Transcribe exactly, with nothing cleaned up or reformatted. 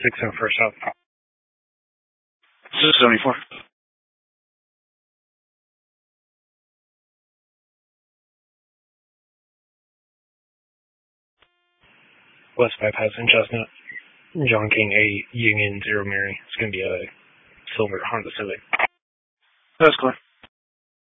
six oh first up. six seventy-four. West bypass and Chestnut. John King eight, Union zero Mary. It's going to be a silver Honda Civic. That's clear.